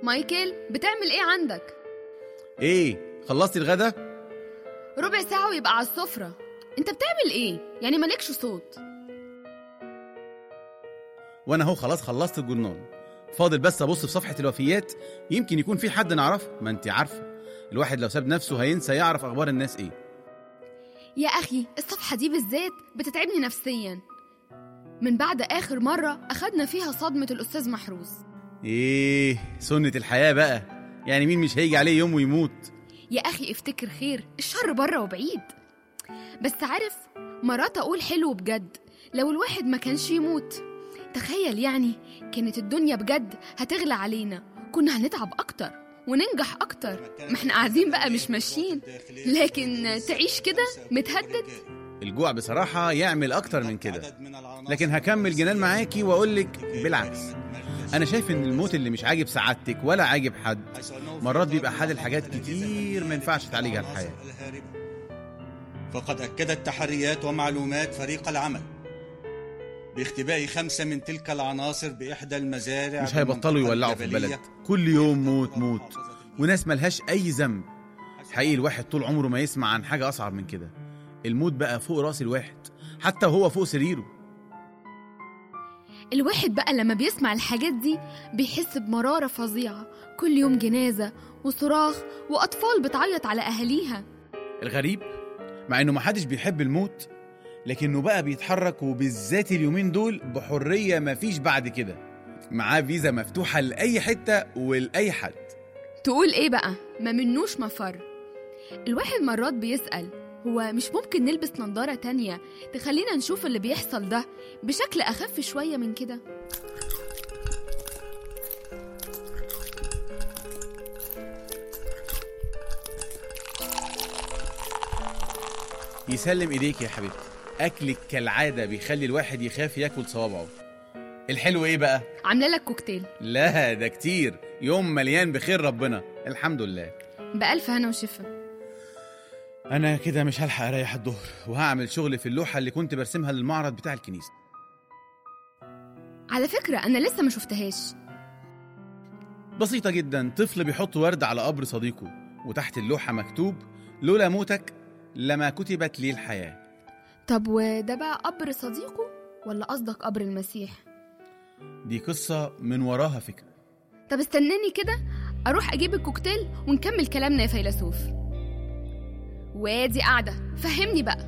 مايكل، بتعمل ايه عندك؟ ايه، خلصتي الغدا؟ ربع ساعة ويبقى على السفرة. انت بتعمل ايه؟ يعني مالكش صوت. وانا اهو خلاص خلصت الجورنال، فاضل بس ابص في صفحة الوفيات، يمكن يكون في حد نعرفه. ما انت عارفة الواحد لو ساب نفسه هينسى يعرف اخبار الناس ايه. يا اخي الصفحة دي بالذات بتتعبني نفسيا، من بعد اخر مرة اخدنا فيها صدمة الاستاذ محروس. ايه سنة الحياة بقى، يعني مين مش هيجي عليه يوم ويموت؟ يا اخي افتكر خير، الشر بره وبعيد. بس عارف، مرات اقول حلو بجد لو الواحد ما كانش يموت. تخيل يعني كانت الدنيا بجد هتغلى علينا، كنا هنتعب اكتر وننجح اكتر. ما احنا قاعدين بقى مش ماشيين، لكن تعيش كده متهدد. الجوع بصراحة يعمل اكتر من كده، لكن هكمل جنان معاكي واقولك بالعكس. انا شايف ان الموت اللي مش عاجب سعادتك ولا عاجب حد مرات بيبقى حل الحاجات كتير ما ينفعش تعالجها الحياة. فقد أكدت تحريات ومعلومات فريق العمل باختباء 5 من تلك العناصر بإحدى المزارع. مش هيبطلوا يولعوا في البلد، كل يوم موت موت، وناس ملهاش أي ذنب. حقيقي الواحد طول عمره ما يسمع عن حاجة أصعب من كده. الموت بقى فوق راس الواحد حتى وهو فوق سريره. الواحد بقى لما بيسمع الحاجات دي بيحس بمرارة فظيعة، كل يوم جنازة وصراخ وأطفال بتعيط على أهاليها. الغريب مع إنه محدش بيحب الموت، لكنه بقى بيتحرك، وبالذات اليومين دول بحرية مفيش بعد كده. معاه فيزا مفتوحة لأي حتة ولأي حد. تقول إيه بقى؟ ما منوش مفر. الواحد مرات بيسأل، هو مش ممكن نلبس نظارة تانية تخلينا نشوف اللي بيحصل ده بشكل أخف شوية من كده؟ يسلم إيديك يا حبيبتي، أكلك كالعادة بيخلي الواحد يخاف ياكل صوابعه. الحلو إيه بقى؟ عاملة لك كوكتيل. لا ده كتير، يوم مليان بخير ربنا الحمد لله. بألف هنا وشفا. أنا كده مش هلحق أريح الظهر، وهعمل شغل في اللوحة اللي كنت برسمها للمعرض بتاع الكنيسة. على فكرة أنا لسه ما شفتهاش. بسيطة جدا، طفل بيحط ورد على قبر صديقه، وتحت اللوحة مكتوب: لولا موتك لما كتبت لي الحياة. طب وده بقى قبر صديقه ولا قصدك قبر المسيح؟ دي قصة من وراها فكرة. طب استناني كده أروح أجيب الكوكتيل ونكمل كلامنا يا فيلسوف. وادي قاعدة، فهمني بقى.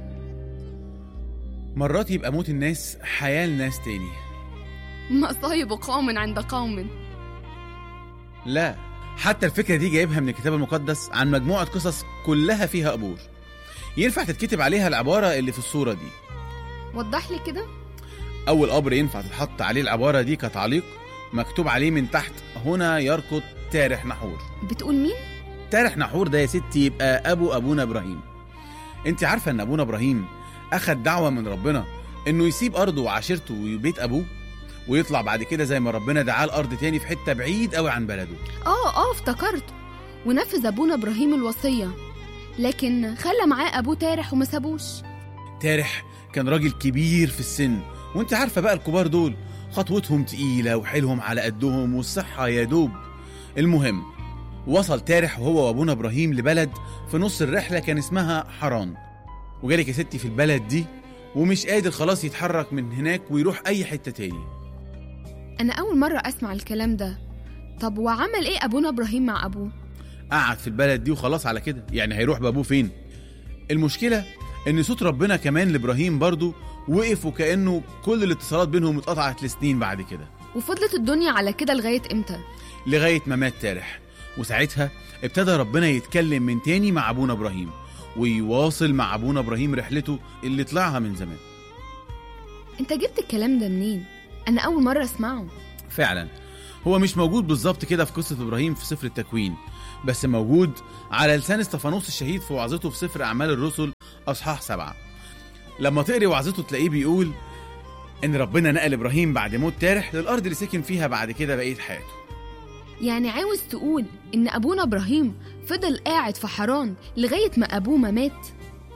مرات يبقى موت الناس حياة لناس تاني. مصايب قوم عند قوم. لا، حتى الفكرة دي جايبها من الكتاب المقدس عن مجموعة قصص كلها فيها قبور، ينفع تتكتب عليها العبارة اللي في الصورة دي. وضح لي كده. أول قبر ينفع تتحط عليه العبارة دي كتعليق، مكتوب عليه من تحت: هنا يرقد تارح نحور. بتقول مين؟ تارح نحور ده يا ستي يبقى أبونا إبراهيم. انت عارفة ان أبونا إبراهيم أخد دعوة من ربنا انه يسيب أرضه وعشيرته وبيت أبوه، ويطلع بعد كده زي ما ربنا دعاه الأرض تاني في حتة بعيد قوي عن بلده. افتكرت. ونفذ أبونا إبراهيم الوصية، لكن خلى معاه أبوه تارح وما سابوش. تارح كان راجل كبير في السن، وانت عارفة بقى الكبار دول خطوتهم تقيلة وحيلهم على قدهم والصحة يا دوب. المهم وصل تارح وهو وابونا إبراهيم لبلد في نص الرحلة كان اسمها حران، وجالك يا ستي في البلد دي ومش قادر خلاص يتحرك من هناك ويروح أي حتة تاني. أنا أول مرة أسمع الكلام ده. طب وعمل إيه أبونا إبراهيم مع أبوه؟ قعد في البلد دي وخلاص على كده، يعني هيروح بأبوه فين؟ المشكلة إن صوت ربنا كمان لإبراهيم برضو وقف، وكأنه كل الاتصالات بينهم اتقطعت لسنين بعد كده. وفضلت الدنيا على كده لغاية إمتى؟ لغاية ما مات تارح، وساعتها ابتدى ربنا يتكلم من تاني مع أبونا إبراهيم، ويواصل مع أبونا إبراهيم رحلته اللي طلعها من زمان. أنت جبت الكلام ده منين؟ أنا أول مرة أسمعه. فعلا هو مش موجود بالظبط كده في قصة إبراهيم في سفر التكوين، بس موجود على لسان استفانوس الشهيد في وعظته في سفر أعمال الرسل أصحاح 7. لما تقري وعظته تلاقيه بيقول إن ربنا نقل إبراهيم بعد موت تارح للأرض اللي سكن فيها بعد كده بقية حياته. يعني عاوز تقول إن أبونا إبراهيم فضل قاعد في حران لغاية ما أبوه ما مات؟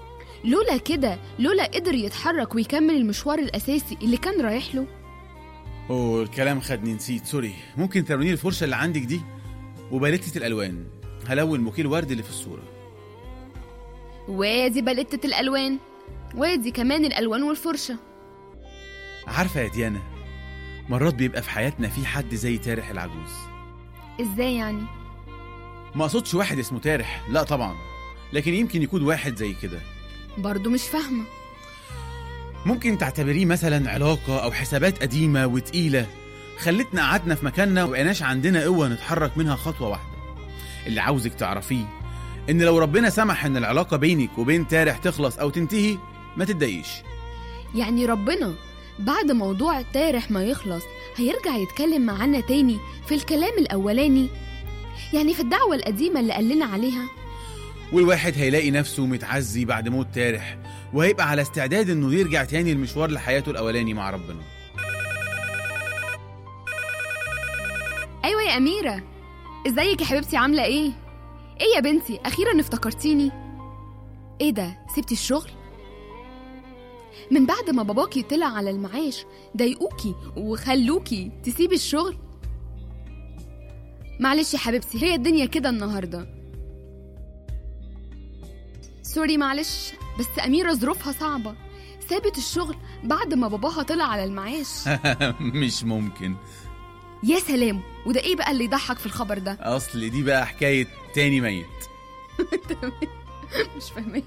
لولا قدر يتحرك ويكمل المشوار الأساسي اللي كان رايح له. الكلام خدني نسيت، سوري. ممكن تروني الفرشة اللي عندك دي؟ وباليتة الألوان، هلون بوكيه الورد اللي في الصورة. وادي باليتة الألوان، وادي كمان الألوان والفرشة. عارفة يا ديانا، مرات بيبقى في حياتنا في حد زي تارح العجوز. إزاي يعني؟ ما أقصدش واحد اسمه تارح، لا طبعا، لكن يمكن يكون واحد زي كده. برضو مش فاهمة. ممكن تعتبريه مثلا علاقة أو حسابات قديمة وتقيلة خلتنا قعدنا في مكاننا وبقناش عندنا قوة نتحرك منها خطوة واحدة. اللي عاوزك تعرفيه إن لو ربنا سمح إن العلاقة بينك وبين تارح تخلص أو تنتهي، ما تتضايقيش. يعني ربنا بعد موضوع تارح ما يخلص هيرجع يتكلم معانا تاني في الكلام الأولاني، يعني في الدعوة القديمة اللي قالنا عليها. والواحد هيلاقي نفسه متعزي بعد موت تارح، وهيبقى على استعداد إنه يرجع تاني المشوار لحياته الأولاني مع ربنا. أيوة يا أميرة، إزيك يا حبيبتي، عاملة إيه؟ إيه يا بنتي، أخيراً افتكرتيني. إيه ده، سبتي الشغل؟ من بعد ما باباكي طلع على المعاش ضايقوكي وخلوكي تسيبي الشغل؟ معلش يا حبيبتي، هي الدنيا كده النهاردة. سوري معلش، بس أميرة ظروفها صعبة، سابت الشغل بعد ما باباها طلع على المعاش. مش ممكن. يا سلام، وده ايه بقى اللي يضحك في الخبر ده؟ اصل دي بقى حكاية تاني ميت. مش فاهمة.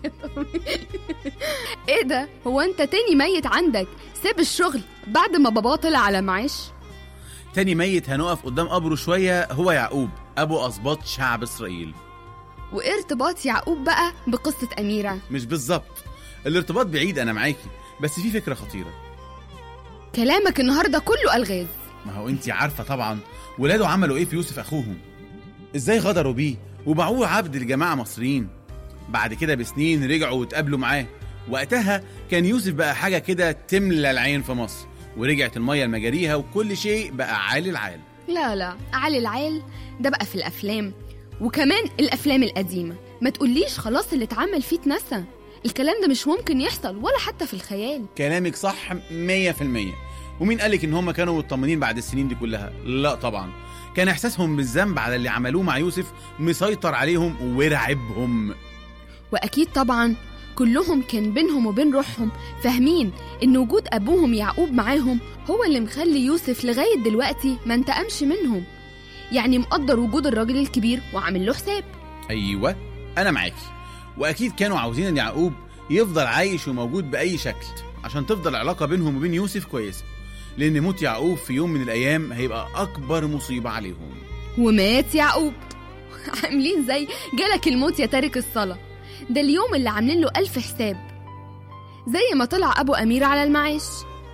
ايه ده، هو انت تاني ميت عندك ساب الشغل بعد ما باباه طلع على معاش؟ تاني ميت هنقف قدام قبره شوية هو يعقوب أبو أسباط شعب إسرائيل. وإيه ارتباط يعقوب بقى بقصة أميرة؟ مش بالظبط، الارتباط بعيد، أنا معاكي، بس في فكرة خطيرة. كلامك النهاردة كله ألغاز. ما هو انتي عارفة طبعا ولاده عملوا ايه في يوسف أخوهم، ازاي غدروا بيه وباعوه عبد لجماعة مصريين. بعد كده بسنين رجعوا واتقابلوا معاه، وقتها كان يوسف بقى حاجة كده تملى العين في مصر، ورجعت المية لمجاريها وكل شيء بقى عالي العال. لا عالي العال ده بقى في الأفلام، وكمان الأفلام القديمة. ما تقوليش خلاص اللي اتعمل فيه اتنسى، الكلام ده مش ممكن يحصل ولا حتى في الخيال. كلامك صح 100%. ومين قالك ان هم كانوا مطمنين بعد السنين دي كلها؟ لا طبعا، كان احساسهم بالذنب على اللي عملوه مع يوسف مسيطر عليهم ورعبهم. واكيد طبعا كلهم كان بينهم وبين روحهم فاهمين ان وجود ابوهم يعقوب معاهم هو اللي مخلي يوسف لغاية دلوقتي ما انتقمش منهم، يعني مقدر وجود الراجل الكبير وعامل له حساب. ايوه انا معاكي، واكيد كانوا عاوزين ان يعقوب يفضل عايش وموجود باي شكل عشان تفضل العلاقة بينهم وبين يوسف كويسة، لأن موت يعقوب في يوم من الأيام هيبقى أكبر مصيبة عليهم. ومات يعقوب. عاملين زي جالك الموت يا تارك الصلاة، ده اليوم اللي عاملين له 1000 حساب، زي ما طلع أبو أميرة على المعاش.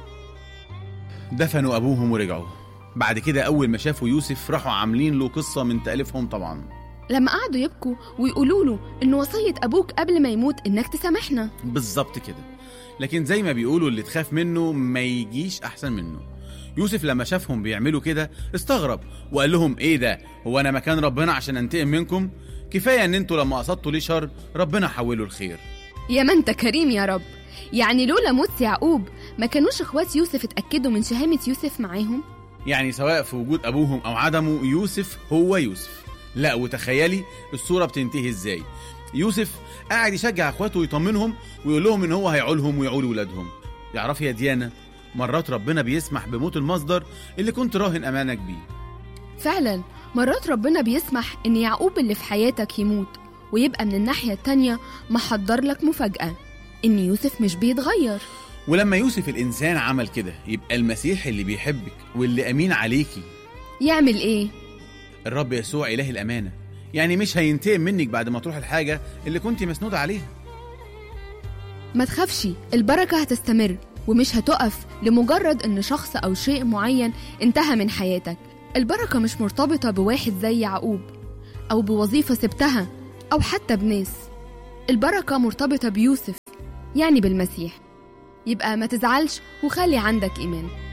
دفنوا أبوهم ورجعوا، بعد كده أول ما شافوا يوسف راحوا عاملين له قصة من تأليفهم طبعا، لما قعدوا يبكوا ويقولوا له إن وصية أبوك قبل ما يموت إنك تسامحنا. بالظبط كده، لكن زي ما بيقولوا اللي تخاف منه ما يجيش أحسن منه. يوسف لما شافهم بيعملوا كده استغرب وقال لهم ايه ده، هو أنا مكان ربنا عشان أنتقم منكم؟ كفاية ان انتوا لما قصدتوا ليه شر ربنا حوله الخير. يا ما انت كريم يا رب، يعني لولا موت يعقوب ما كانوش اخوات يوسف اتأكدوا من شهامة يوسف معاهم؟ يعني سواء في وجود أبوهم أو عدمه يوسف هو يوسف. لا وتخيلي الصورة بتنتهي ازاي، يوسف قاعد يشجع اخواته ويطمنهم ويقول لهم ان هو هيعولهم ويعول ولادهم. يعرفي يا ديانا، مرات ربنا بيسمح بموت المصدر اللي كنت راهن امانك بيه. فعلا مرات ربنا بيسمح ان يعقوب اللي في حياتك يموت، ويبقى من الناحية التانية محضر لك مفاجأة ان يوسف مش بيتغير. ولما يوسف الانسان عمل كده، يبقى المسيح اللي بيحبك واللي امين عليكي يعمل ايه؟ الرب يسوع اله الامانة، يعني مش هينتقم منك بعد ما تروح الحاجة اللي كنتي مسنودة عليها. ما تخافش، البركة هتستمر ومش هتقف لمجرد ان شخص او شيء معين انتهى من حياتك. البركة مش مرتبطة بواحد زي يعقوب او بوظيفة سبتها او حتى بناس، البركة مرتبطة بيوسف يعني بالمسيح. يبقى ما تزعلش وخلي عندك ايمان.